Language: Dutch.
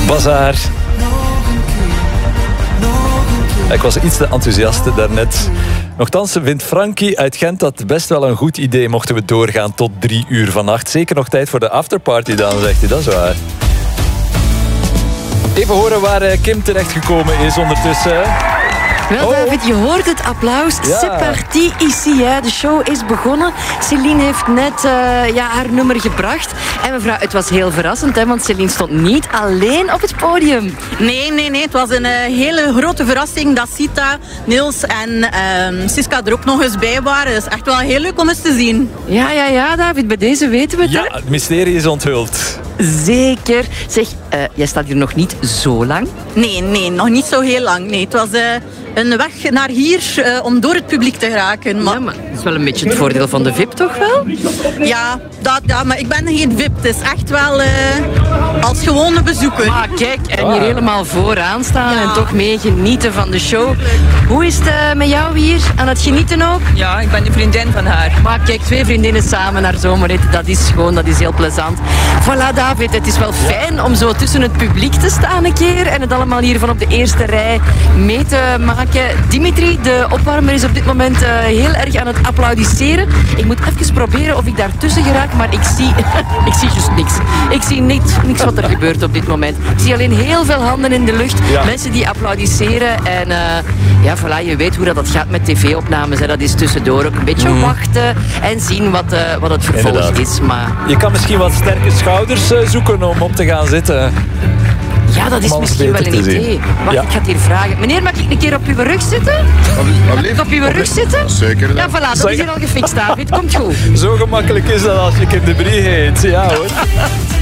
Bazaar. Ik was iets te enthousiast daarnet. Nochtans vindt Frankie uit Gent dat best wel een goed idee mochten we doorgaan tot 3 uur vannacht. Zeker nog tijd voor de afterparty dan, zegt hij. Dat is waar. Even horen waar Kim terechtgekomen is ondertussen. Wel, David, je hoort het applaus. Ja. C'est parti ici. Hè. De show is begonnen. Céline heeft net haar nummer gebracht. En mevrouw, het was heel verrassend, hè, want Céline stond niet alleen op het podium. Nee. Het was een hele grote verrassing dat Sita, Niels en Siska er ook nog eens bij waren. Het is echt wel heel leuk om eens te zien. Ja, David, bij deze weten we het. Ja, Hè? het mysterie is onthuld. Zeker. Zeg, jij staat hier nog niet zo lang. Nee, nog niet zo heel lang. Nee, het was een weg naar hier om door het publiek te geraken. Maar... Ja, maar dat is wel een beetje het voordeel van de VIP, toch wel? Ja, maar ik ben geen VIP. Het is echt wel als gewone bezoeker. Ah, kijk, en hier helemaal vooraan staan Ja. en toch mee genieten van de show. Hoe is het met jou hier? Aan het genieten ook? Ja, ik ben de vriendin van haar. Maar kijk, 2 vriendinnen samen naar zomerrit, dat is heel plezant. Voilà, David, het is wel fijn om zo tussen het publiek te staan een keer en het allemaal hier van op de eerste rij mee te maken. Dimitri, de opwarmer, is op dit moment heel erg aan het applaudisseren. Ik moet even proberen of ik daartussen geraak, maar ik zie just niks. Ik zie niks wat er gebeurt op dit moment. Ik zie alleen heel veel handen in de lucht, mensen die applaudisseren en voilà, je weet hoe dat gaat met tv-opnames. Hè. Dat is tussendoor ook een beetje wachten en zien wat het vervolg Inderdaad. is. Maar Je kan misschien wat sterke schouders zoeken om op te gaan zitten. ja, dat is Om alles misschien wel beter een te zien. idee. Wacht, Ja. ik ga het hier vragen. Meneer, mag ik een keer op uw rug zitten? Mag ik op uw rug zitten? Zeker. Ja, voilà, dat is hier al gefixt, David. Komt goed. Zo gemakkelijk is dat als je Kim de Brie heet. Ja hoor.